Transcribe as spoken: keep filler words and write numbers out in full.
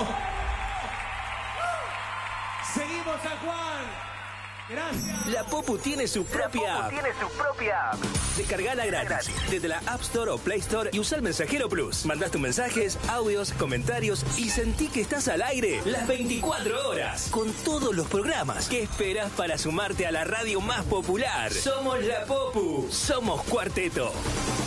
Seguimos a Juan. Gracias. La Popu tiene su propia app. Tiene su propia app. Descargala gratis desde la App Store o Play Store y usa el Mensajero Plus. Mandás tus mensajes, audios, comentarios y sentí que estás al aire las veinticuatro horas con todos los programas. ¿Qué esperas para sumarte a la radio más popular? Somos la Popu. Somos Cuarteto.